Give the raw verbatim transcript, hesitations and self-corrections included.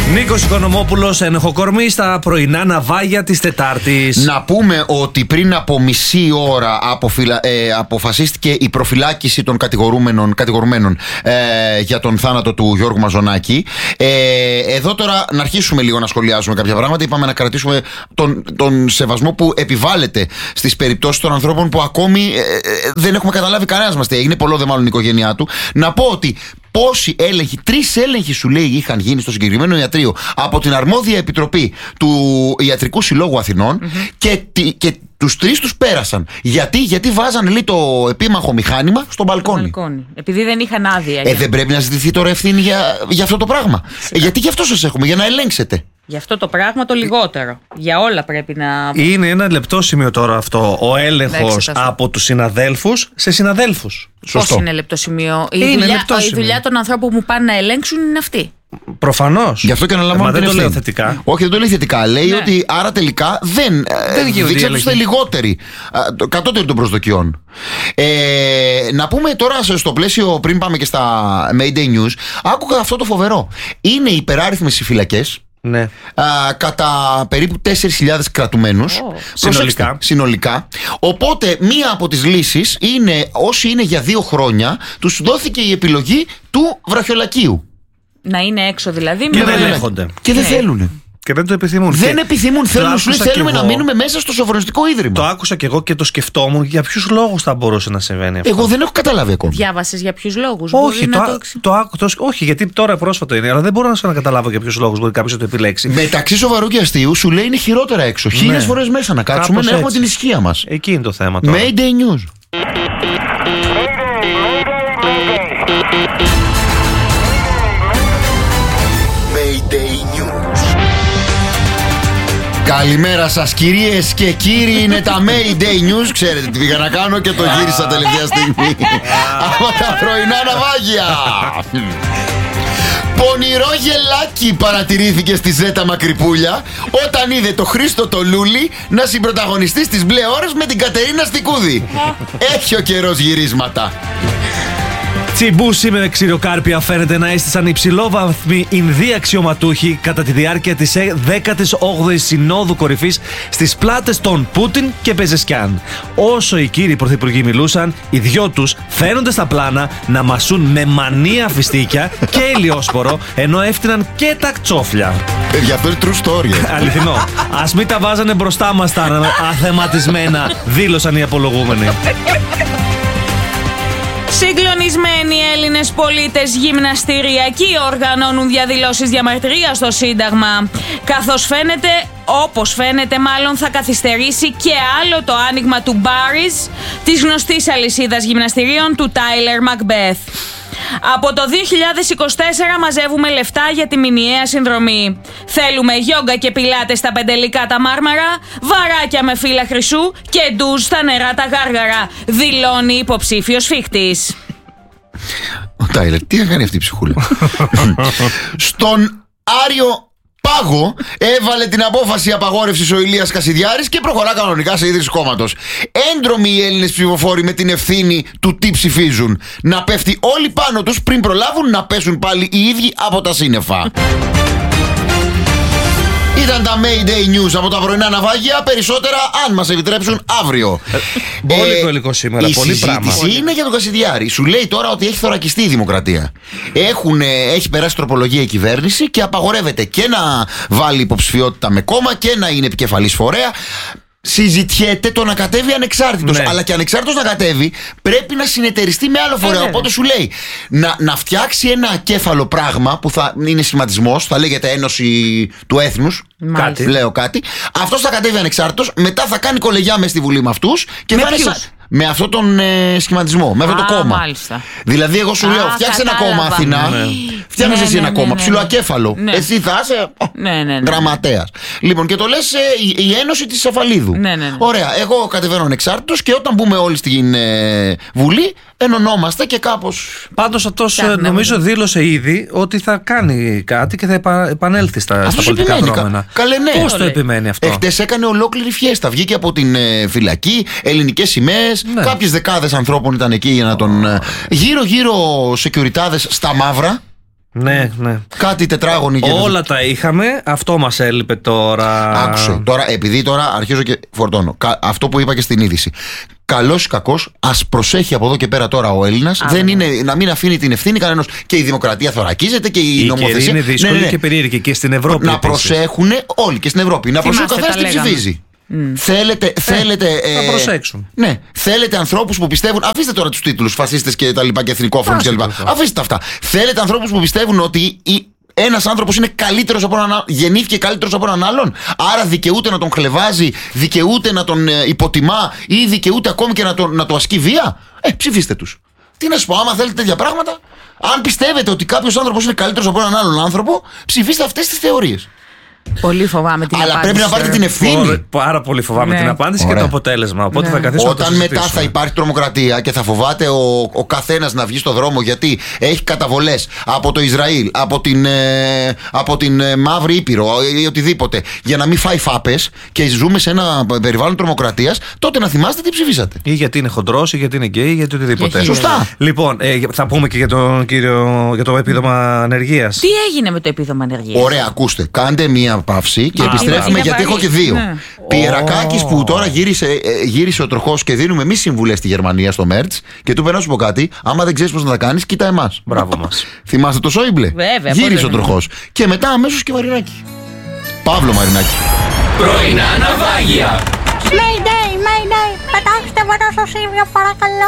Νίκος Οικονομόπουλος, ενοχοκορμή στα πρωινά ναυάγια της Τετάρτης. Να πούμε ότι πριν από μισή ώρα αποφυλα... ε, αποφασίστηκε η προφυλάκηση των κατηγορούμενων, κατηγορουμένων ε, για τον θάνατο του Γιώργου Μαζονάκη. Ε, εδώ τώρα να αρχίσουμε λίγο να σχολιάσουμε κάποια πράγματα. Είπαμε να κρατήσουμε τον, τον σεβασμό που επιβάλλεται στις περιπτώσεις των ανθρώπων που ακόμη ε, ε, δεν έχουμε καταλάβει κανένας μας τι έγινε. Πολλό δε μάλλον η οικογένειά του. Να πω ότι πόσοι έλεγχοι, τρεις έλεγχοι σου λέει είχαν γίνει στο συγκεκριμένο ιατρείο από την αρμόδια επιτροπή του Ιατρικού Συλλόγου Αθηνών mm-hmm. και, και τους τρεις τους πέρασαν. Γιατί, γιατί βάζανε λέει, το επίμαχο μηχάνημα στο μπαλκόνι. μπαλκόνι. Επειδή δεν είχαν άδεια. Ε, δεν πρέπει να ζητηθεί τώρα ευθύνη για, για αυτό το πράγμα. Ε, γιατί γι' αυτό σας έχουμε, για να ελέγξετε. Γι' αυτό το πράγμα το λιγότερο. Για όλα πρέπει να. Είναι ένα λεπτό σημείο τώρα αυτό. Ο έλεγχος από τους συναδέλφους σε συναδέλφους. Πώς είναι λεπτό σημείο? Η δουλειά, λεπτό η δουλειά των ανθρώπων που πάνε να ελέγξουν είναι αυτή. Προφανώς. Γι' αυτό και αναλαμβάνω την ευθύνη. Δεν το λέω θετικά. Όχι, δεν το λέει θετικά. Λέει ναι. ότι άρα τελικά δεν. δεν δείξατε ότι είστε λιγότεροι. Κατώτεροι των προσδοκιών. Ε, να πούμε τώρα στο πλαίσιο, πριν πάμε και στα Mayday News, άκουγα αυτό το φοβερό. Είναι υπεράριθμες οι φυλακές. Ναι. Α, κατά περίπου τέσσερις χιλιάδες κρατουμένους oh. συνολικά. συνολικά. Οπότε μία από τις λύσεις είναι όσοι είναι για δύο χρόνια τους δόθηκε η επιλογή του βραχιολακίου. Να είναι έξω δηλαδή. Και δεν ελέγχονται. Και δεν ναι. θέλουν. Και δεν το επιθυμούν. Δεν και επιθυμούν. Θέλουν, σου θέλουμε να μείνουμε μέσα στο σοφρονιστικό ίδρυμα. Το άκουσα και εγώ και το σκεφτόμουν για ποιους λόγους θα μπορούσε να συμβαίνει αυτό. Εγώ δεν έχω καταλάβει ακόμα. Διάβασες για ποιους λόγους? Όχι, το, το, το, το, το, όχι, γιατί τώρα πρόσφατο είναι, αλλά δεν μπορώ να καταλάβω για ποιους λόγους μπορεί κάποιος να το επιλέξει. Μεταξύ σοβαρού και αστείου σου λέει είναι χειρότερα έξω. Χίλιες ναι. φορές μέσα να κάτσουμε κάπως να έχουμε την ησυχία μας. Εκεί είναι το θέμα τώρα. Mayday News. Καλημέρα σας κυρίες και κύριοι, είναι τα Mayday News. Ξέρετε τι πήγα να κάνω και το γύρισα τελευταία στιγμή. Από τα πρωινά ναυάγια. Πονηρό γελάκι παρατηρήθηκε στη Ζέτα Μακρυπούλια όταν είδε το Χρήστο το Λούλι να συμπρωταγωνιστεί στις μπλε ώρες με την Κατερίνα Στικούδη. Έχει ο καιρός γυρίσματα. Τσιμπούσι με ξηροκάρπια φαίνεται να έστησαν υψηλόβαθμοι Ινδοί αξιωματούχοι κατά τη διάρκεια της δέκατης όγδοης Συνόδου Κορυφής στις πλάτες των Πούτιν και Πεζεσκιάν. Όσο οι κύριοι πρωθυπουργοί μιλούσαν, οι δυο τους φαίνονται στα πλάνα να μασούν με μανία φιστίκια και ηλιόσπορο, ενώ έφτιαναν και τα κτσόφλια. Παιδιά, αυτό είναι true story. Αληθινό. Ας μην τα βάζανε μπροστά μας τα αθεματισμένα, δήλωσαν οι απολογούμενοι. Συγκλονισμένοι Έλληνες πολίτες γυμναστηριακοί οργανώνουν διαδηλώσεις διαμαρτυρίας στο Σύνταγμα. Καθώς φαίνεται, όπως φαίνεται μάλλον θα καθυστερήσει και άλλο το άνοιγμα του Barry's, της γνωστής αλυσίδας γυμναστηρίων του Tyler Macbeth. Από το δύο χιλιάδες είκοσι τέσσερα μαζεύουμε λεφτά για τη μηνιαία συνδρομή. Θέλουμε γιόγκα και πιλάτες στα πεντελικά τα Μάρμαρα, βαράκια με φύλλα χρυσού και ντουζ στα νερά τα γάργαρα, δηλώνει υποψήφιος φίχτης. Ο Τάιλερ, τι θα κάνει αυτή η ψυχούλα? Στον Άριο Πάγο έβαλε την απόφαση απαγόρευσης ο Ηλίας Κασιδιάρης και προχωρά κανονικά σε ίδρυση κόμματος. Έντρομοι οι Έλληνες ψηφοφόροι με την ευθύνη του τι ψηφίζουν. Να πέφτει όλοι πάνω τους πριν προλάβουν να πέσουν πάλι οι ίδιοι από τα σύννεφα. Ήταν τα Mayday News από τα πρωινά ναυάγια. Περισσότερα, αν μας επιτρέψουν, αύριο. Πολύ υλικό σήμερα, η πολύ πράγμα. Η είναι για τον Κασιδιάρη. Σου λέει τώρα ότι έχει θωρακιστεί η δημοκρατία. Έχουν, έχει περάσει τροπολογία η κυβέρνηση και απαγορεύεται και να βάλει υποψηφιότητα με κόμμα και να είναι επικεφαλής φορέα. Συζητιέται το να κατέβει ανεξάρτητος. Ναι. Αλλά και ανεξάρτητος να κατέβει πρέπει να συνεταιριστεί με άλλο φορέα. Ε, Οπότε σου λέει να, να φτιάξει ένα κέφαλο πράγμα που θα είναι σχηματισμός, θα λέγεται Ένωση του Έθνους. Κάτι. Λέω κάτι. Αυτός θα κατέβει ανεξάρτητος, μετά θα κάνει κολεγιά μες στη Βουλή με αυτούς και με θα είναι. Με αυτόν τον ε, σχηματισμό, με αυτό το κόμμα. Μάλιστα. Δηλαδή, εγώ σου Α, λέω, φτιάξε ένα κόμμα Αθηνά. Ναι. Φτιάχνεις ναι, εσύ ναι, ένα ναι, κόμμα, ναι, ψιλοακέφαλο. Ναι. Εσύ θα είσαι ναι, ναι, ναι. γραμματέας. Λοιπόν, και το λες ε, η, η Ένωση της Σαφαλίδου. Ναι, ναι, ναι. Ωραία, εγώ κατεβαίνω ανεξάρτητος και όταν μπούμε όλοι στην ε, Βουλή, ενωνόμαστε και κάπως. Πάντως αυτός νομίζω δήλωσε ήδη ότι θα κάνει κάτι και θα επα, επανέλθει στα, στα πολιτικά δρόμενα. Καλέ, ναι. Πώς το επιμένει αυτό? Εχθές έκανε ολόκληρη φιέστα. Βγήκε από την ε, φυλακή, ελληνικές σημαίες. Ναι. Κάποιες δεκάδες ανθρώπων ήταν εκεί για να τον. Γύρω-γύρω σεκιουριτάδες στα μαύρα. Ναι, ναι. Κάτι τετράγωνη. Όλα τα είχαμε. Αυτό μας έλειπε τώρα. Άκουσε. Τώρα, επειδή τώρα αρχίζω και φορτώνω. Αυτό που είπα και στην είδηση. Καλός ή κακός, ας προσέχει από εδώ και πέρα τώρα ο Έλληνας. Δεν είναι να μην αφήνει την ευθύνη κανένας. Και η δημοκρατία θωρακίζεται και η, η νομοθεσία. Είναι δύσκολη, ναι, ναι, και περίεργη και στην Ευρώπη. Να προσέχουν όλοι και στην Ευρώπη. Να προσέχουν καθένας τι ψηφίζει. Mm. Θέλετε. Ε, θέλετε ε, θα προσέξουν. Ναι, θέλετε ανθρώπους που πιστεύουν. Αφήστε τώρα τους τίτλους φασίστες και τα λοιπά και εθνικόφρονες και λοιπά. Αφήστε αυτά. Θέλετε ανθρώπους που πιστεύουν ότι η, ένας άνθρωπος είναι καλύτερος από έναν άλλον, γεννήθηκε καλύτερος από έναν άλλον. Άρα δικαιούται να τον χλεβάζει, δικαιούται να τον ε, υποτιμά ή δικαιούται ακόμη και να, τον, να το ασκεί βία. Ε, ψηφίστε τους. Τι να σου πω, άμα θέλετε τέτοια πράγματα, αν πιστεύετε ότι κάποιος άνθρωπος είναι καλύτερος από έναν άλλον άνθρωπο, ψηφίστε αυτές τις θεωρίες. Πολύ φοβάμαι την Αλλά απάντηση. πρέπει να πάρετε την ευθύνη. Πάρα πολύ φοβάμαι, ναι, την απάντηση. Ωραία. Και το αποτέλεσμα. Οπότε ναι. θα καθίσουμε. Όταν μετά θα υπάρχει τρομοκρατία και θα φοβάται ο, ο καθένας να βγει στο δρόμο γιατί έχει καταβολές από το Ισραήλ, από την, ε, από την ε, Μαύρη Ήπειρο ή οτιδήποτε, για να μην φάει φάπες και ζούμε σε ένα περιβάλλον τρομοκρατίας, τότε να θυμάστε τι ψηφίσατε. Ή γιατί είναι χοντρός, ή γιατί είναι γκέι, ή γιατί οτιδήποτε. Σωστά. Λοιπόν, ε, θα πούμε και για, τον κύριο, για το επίδομα ανεργίας. Τι έγινε με το επίδομα ανεργίας? Ωραία, ακούστε. Κάντε μία παύση και Α, επιστρέφουμε είναι γιατί έχω και δύο. Ναι. Πιερακάκης που τώρα γύρισε, γύρισε ο τροχός και δίνουμε εμείς συμβουλές στη Γερμανία στο Μέρτς και του είπε να σου πω κάτι. Άμα δεν ξέρεις πώς να τα κάνεις, κοίτα εμάς. Μπράβο μας. Θυμάστε το Σόιμπλε? Βέβαια. Γύρισε ο τροχός. Και μετά αμέσως και Μαρινάκη. Παύλο Μαρινάκη. Πρωινά ναυάγια. Mayday, Mayday. Πετάξτε με το σωσίβιο παρακαλώ.